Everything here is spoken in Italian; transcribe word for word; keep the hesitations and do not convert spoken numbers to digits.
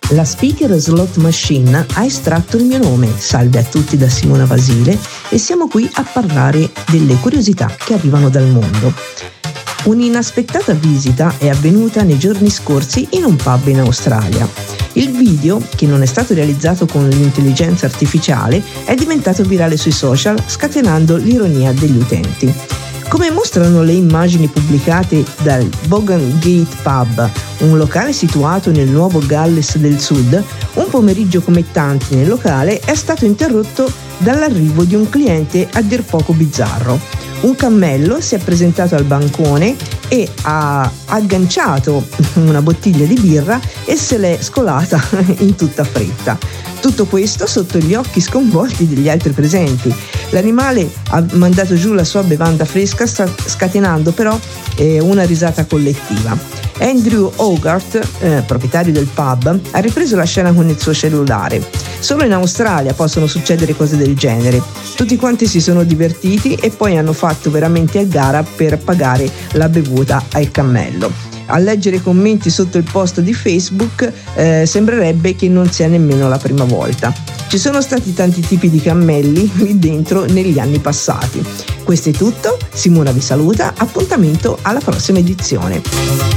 La speaker slot machine ha estratto il mio nome. Salve a tutti da Simona Vasile e siamo qui a parlare delle curiosità che arrivano dal mondo. Un'inaspettata visita è avvenuta nei giorni scorsi in un pub in Australia. Il video, che non è stato realizzato con l'intelligenza artificiale, è diventato virale sui social, scatenando l'ironia degli utenti. Come mostrano le immagini pubblicate dal Bogan Gate Pub, un locale situato nel Nuovo Galles del Sud, un pomeriggio come tanti nel locale è stato interrotto dall'arrivo di un cliente a dir poco bizzarro. Un cammello si è presentato al bancone e ha agganciato una bottiglia di birra e se l'è scolata in tutta fretta. Tutto questo sotto gli occhi sconvolti degli altri presenti. L'animale ha mandato giù la sua bevanda fresca, scatenando però eh, una risata collettiva. Andrew Hogarth, eh, proprietario del pub, ha ripreso la scena con il suo cellulare. Solo in Australia possono succedere cose del genere. Tutti quanti si sono divertiti e poi hanno fatto veramente a gara per pagare la bevuta al cammello. A leggere i commenti sotto il post di Facebook eh, sembrerebbe che non sia nemmeno la prima volta. Ci sono stati tanti tipi di cammelli lì dentro negli anni passati. Questo è tutto, Simona vi saluta, appuntamento alla prossima edizione.